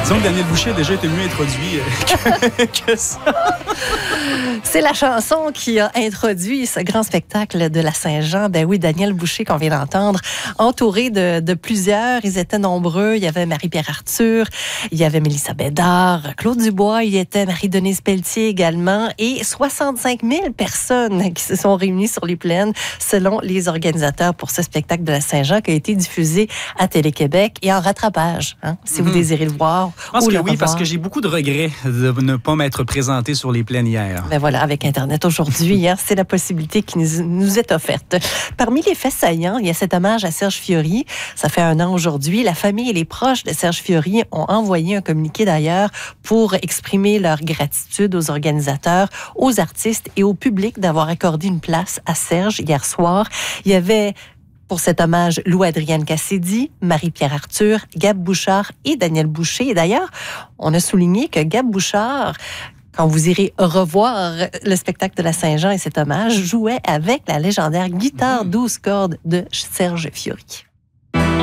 Disons que Daniel Boucher a déjà été mieux introduit que ça. C'est la chanson qui a introduit ce grand spectacle de la Saint-Jean. Ben oui, Daniel Boucher qu'on vient d'entendre, entouré de plusieurs. Ils étaient nombreux. Il y avait Marie-Pierre Arthur, il y avait Mélissa Bédard, Claude Dubois, il y était Marie-Denise Pelletier également, et 65 000 personnes qui se sont réunies sur les plaines, selon les organisateurs, pour ce spectacle de la Saint-Jean qui a été diffusé à Télé-Québec et en rattrapage, si vous désirez le voir. Je pense que oui, parce que j'ai beaucoup de regrets de ne pas m'être présenté sur les plaines hier. Ben voilà, avec Internet aujourd'hui, c'est la possibilité qui nous est offerte. Parmi les faits saillants, il y a cet hommage à Serge Fiori. Ça fait 1 an aujourd'hui. La famille et les proches de Serge Fiori ont envoyé un communiqué d'ailleurs pour exprimer leur gratitude aux organisateurs, aux artistes et au public d'avoir accordé une place à Serge hier soir. Il y avait pour cet hommage Lou-Adrienne Cassidy, Marie-Pierre Arthur, Gab Bouchard et Daniel Boucher. Et d'ailleurs, on a souligné que Gab Bouchard, quand vous irez revoir le spectacle de la Saint-Jean et cet hommage, jouait avec la légendaire guitare 12 cordes de Serge Fiori.